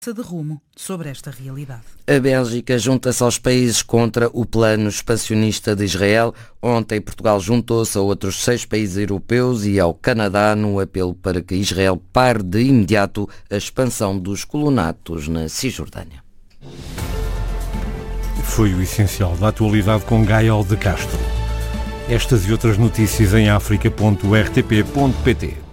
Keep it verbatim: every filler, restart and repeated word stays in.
de rumo sobre esta realidade. A Bélgica junta-se aos países contra o plano expansionista de Israel. Ontem Portugal juntou-se a outros seis países europeus e ao Canadá no apelo para que Israel pare de imediato a expansão dos colonatos na Cisjordânia. Foi o essencial da atualidade com Gael de Castro. Estas e outras notícias em africa ponto r t p ponto p t.